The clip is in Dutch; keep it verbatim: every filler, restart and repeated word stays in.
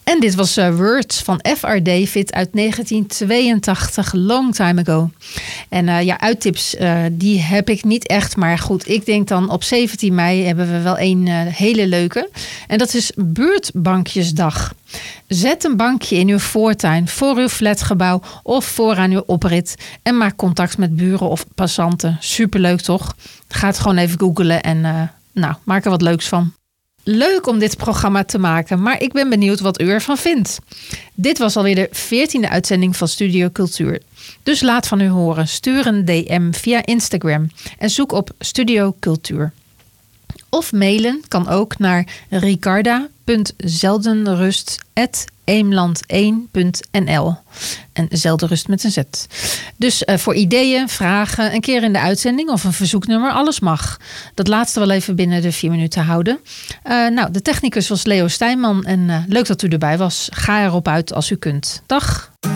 En dit was uh, Words van F R. David uit negentien tweeëntachtig, long time ago. En uh, ja, uittips, uh, die heb ik niet echt. Maar goed, ik denk dan op zeventien mei hebben we wel een uh, hele leuke. En dat is Buurtbankjesdag. Zet een bankje in uw voortuin, voor uw flatgebouw of voor aan uw oprit. En maak contact met buren of passanten. Superleuk toch? Ga het gewoon even googlen en uh, nou, maak er wat leuks van. Leuk om dit programma te maken, maar ik ben benieuwd wat u ervan vindt. Dit was alweer de veertiende uitzending van Studio Cultuur. Dus laat van u horen. Stuur een D M via Instagram en zoek op Studio Cultuur. Of mailen kan ook naar ricarda punt zeldenrust apenstaartje eemland één punt n l. En zeldenrust met een z. Dus uh, voor ideeën, vragen, een keer in de uitzending of een verzoeknummer, alles mag. Dat laatste wel even binnen de vier minuten houden. Uh, nou, de technicus was Leo Stijnman en uh, leuk dat u erbij was. Ga erop uit als u kunt. Dag!